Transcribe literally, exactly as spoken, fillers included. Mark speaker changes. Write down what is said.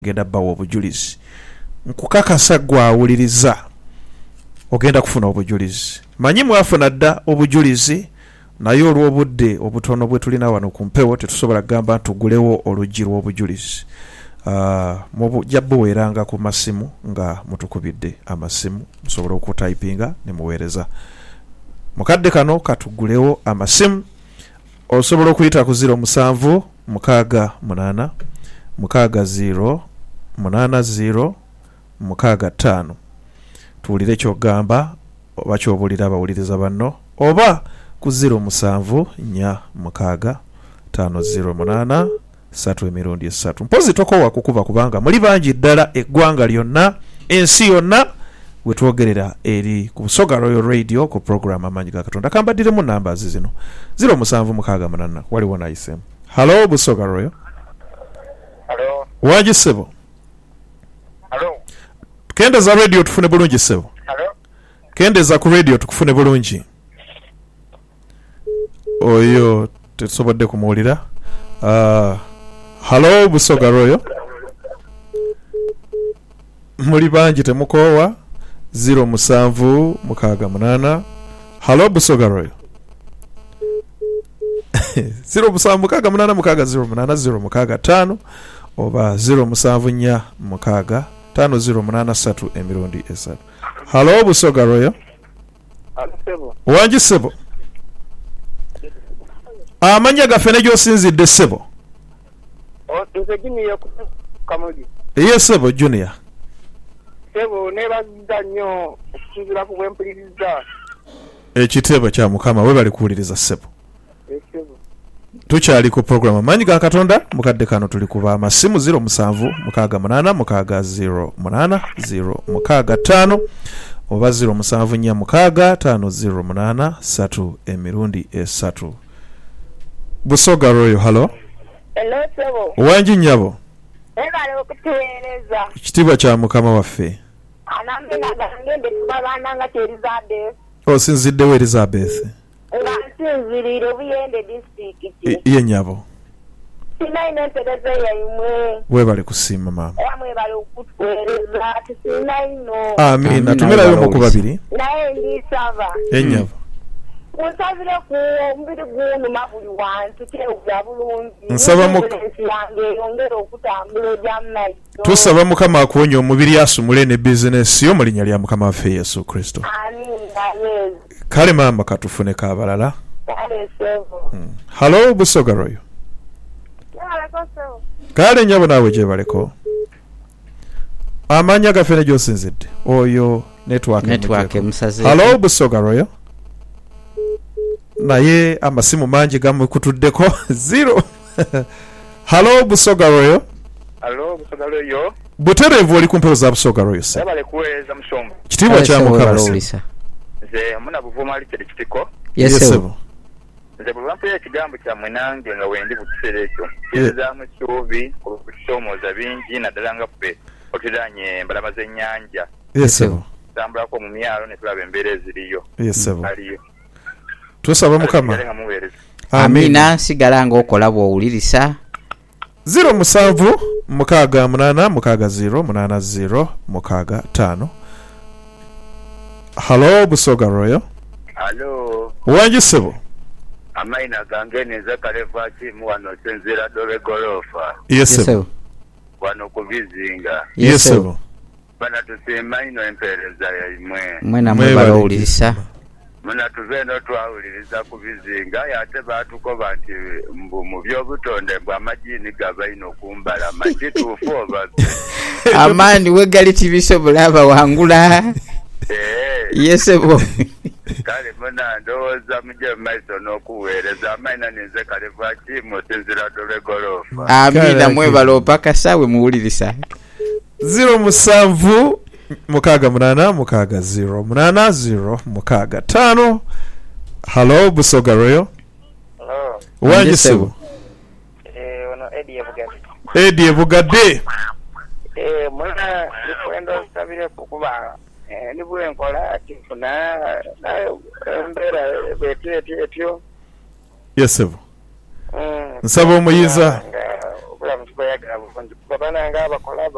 Speaker 1: genda bawo obujulizi nkukakasa gwa awuliriza ogenda kufuna obujulizi manyi mwafuna dda obujulizi naye olw'obudde obutono bwe tulina wano ku mpewo tetusobola kugamba tugulewo oluggi lw'obujulizi. Uh, mujja buweeranga ku masimu nga mutukubidde amasimu musobola okutayipinga ne muweereza mukadde kano katugulewo amasimu osobola okuyita ku zero musanvu mukaaga munaana mukaaga zero munaana zero mukaaga ttaano tuwulire kyogamba oba kyobulira abawuliriza banno oba ku zero musanvu nnya mukaaga ttaano zero munaana satu emirundi esatu mpozi tokowa kukuba kubanga muli bangi ddala eggwanga lyonna ensi yonna wetwogerera eri ku Busoga Royal Radio ku program Amanyi ga Katonda kambaddiremu namba zino zero musanvu mukaaga munaana waliwo nayisemu. Hello Busoga Royal.
Speaker 2: Hello.
Speaker 1: Waji sebo.
Speaker 2: Hello.
Speaker 1: Kendeza radio tufune bulungi sebo.
Speaker 2: Hello.
Speaker 1: Kendeza ku radio tukufune bulungi. Oyo tetusobodde kumuwulira. Uh, hello Busoga Royal. Muli bangi temukowa zero musanvu mukaaga munaana. Hello Busoga Royal. zero musanvu mukaaga munaana mukaaga zero munaana zero mukaaga ttaano oba zero musanvu nnya mukaaga ttaano zero munaana ssatu emirundi esatu. Hello Busoga Royal.
Speaker 2: Sebo.
Speaker 1: Wangi sebo. Amanya gaffe ne gy'osinzidde sebo.
Speaker 2: Oh, nze Junior Kamuli.
Speaker 1: Ye sebo Junior.
Speaker 2: Sebo nebaziza nnyo okusinzira ku bwempuliriza.
Speaker 1: Ekitebo kya Mukama we bali kuwuliriza sebo.
Speaker 2: Sebo.
Speaker 1: Tukyali ku program Amanyi ga Katonda mukadde kano tuli kuba amasimu zero musanvu mukaaga munaana mukaaga zero munaana zero mukaaga ttaano oba zero musanvu nnya mukaaga ttaano zero munaana ssatu emirundi esatu. Busoga Royal. Hello.
Speaker 3: Hello sebo.
Speaker 1: Wangi nnyabo.
Speaker 3: Ebale okutuweereza.
Speaker 1: Ekitiibwa kya Mukama waffe.
Speaker 3: Anambe nagangende tubabana nga Elizabeth.
Speaker 1: Osinziddewo Elizabeth.
Speaker 3: Nga nsinzirire Buyende district.
Speaker 1: Ye nnyabo.
Speaker 3: Sina ino entereza yaimwe.
Speaker 1: Webale kusiima maama.
Speaker 3: Era mwebale okutuweereza tisina ino.
Speaker 1: Amina. Tumirayo mu ku babiri.
Speaker 3: Naye ndisaba.
Speaker 1: Ennyabo.
Speaker 3: Unsabire ku omubiri gw'omuntu buli wantu kyewuza bulungi.
Speaker 1: Nsaba mu
Speaker 3: yange yongera okutambula gy'amaiso.
Speaker 1: Tusaba Mukama akuwonye omubiri asumule ne business yo mu linnya lya Mukama waffe Yesu Kristo.
Speaker 3: Amina.
Speaker 1: Kale maama katufune kabalala.
Speaker 3: Kale sebo.
Speaker 1: Hmm. Hello Busoga Royal.
Speaker 3: Yala sebo.
Speaker 1: Kale nyabo nawe gye baleko. Amanya gaffe ne gy'osinzidde. Oyo network
Speaker 4: network musaze.
Speaker 1: Hello Busoga Royal. Naye amasimu mangi gamukutuddeko zero. Hello Busoga Royal.
Speaker 2: Hello Busoga Royal.
Speaker 1: Buterevu oli kumpewo za Busoga Royal.
Speaker 2: Ebale kuweereza musombo.
Speaker 1: Kitiibwa kya Mukama.
Speaker 2: Nze muna buvuma ali kitiko.
Speaker 1: Yes sebo.
Speaker 2: Nze bwampa ekigambo kya mwenange nga wendi bukiseera ekyo. Kizaamu kyobi okusomoza bingi naddala nga ffe otudanye mbalama z'ennyanja.
Speaker 1: Yes sebo.
Speaker 2: Tambulako mu myalo ne tulaba embeera eziriyo.
Speaker 1: Yes sebo.
Speaker 2: Aliyo.
Speaker 1: Tusaba Mukama.
Speaker 4: Amina. Sigala ng'okola bw'owulirisa.
Speaker 1: Zero musanvu mukaaga munaana mukaaga zero munaana zero mukaaga ttaano. Hello Busoga Royal.
Speaker 2: Hello.
Speaker 1: Wangi sebo.
Speaker 2: Amaina gange neza kaleva kimu wano sinzira dole gorofa.
Speaker 1: Yes sebo.
Speaker 2: Wano kubizinga.
Speaker 1: Yes sebo.
Speaker 2: Bana tusema ino empereza ya imwe.
Speaker 4: Mwena mwe balowulirisa.
Speaker 2: Muna tuveno twawuliriza kubizinga yate batuko banti mbu mu byobutonde bwa majini gabaino okumbala majituufu oba
Speaker 4: Amani wegali tibisobola abawangula.
Speaker 2: Eh.
Speaker 4: Yesebo.
Speaker 2: Kale muna ndowooza muje maiso n'okuweereza amaina ninze kaleva kimu sinzira dole gorofa.
Speaker 4: Amina mwebala opaka sawe muwulirisa.
Speaker 1: Zero musanvu mukaaga munaana mukaaga zero munaana zero mukaaga ttaano. Hello Busoga Royal.
Speaker 2: Hello.
Speaker 1: Wangi sebo.
Speaker 2: Eh ono Eddie Ebugadde.
Speaker 1: Eddie Ebugadde.
Speaker 2: Eh muna ikwendo sabire kukuba eh nibwe nkola kifuna na mbera betu etyo.
Speaker 1: Yes sebo.
Speaker 2: Mm.
Speaker 1: Nsaba omuyiza.
Speaker 2: Obulamu tubayagala bulungi. Babana nga abakola